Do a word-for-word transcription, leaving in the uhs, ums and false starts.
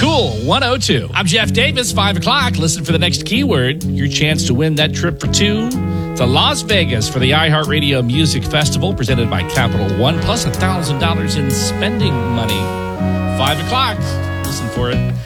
Cool one oh two. I'm Jeff Davis, five o'clock. Listen for the next keyword. Your chance to win that trip for two to Las Vegas for the iHeartRadio Music Festival presented by Capital One, plus one thousand dollars in spending money. five o'clock. Listen for it.